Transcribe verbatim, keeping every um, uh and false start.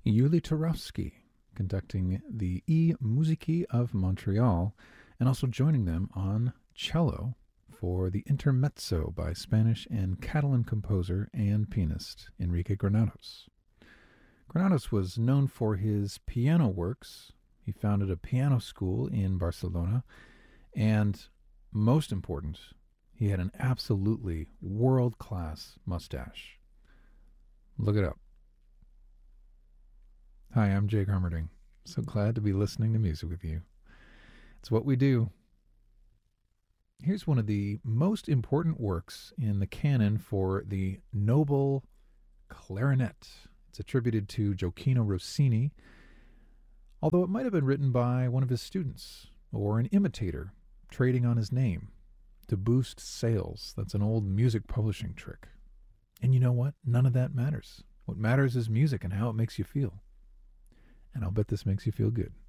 Yuli Turovsky conducting the E Musici of Montreal and also joining them on cello for the Intermezzo by Spanish and Catalan composer and pianist Enrique Granados. Granados was known for his piano works. He founded a piano school in Barcelona, and most important, he had an absolutely world-class mustache. Look it up. Hi, I'm Jake Hermerding. So glad to be listening to music with you. It's what we do. Here's one of the most important works in the canon for the noble clarinet. It's attributed to Gioacchino Rossini, although it might have been written by one of his students or an imitator trading on his name to boost sales. That's an old music publishing trick. And you know what? None of that matters. What matters is music and how it makes you feel. And I'll bet this makes you feel good.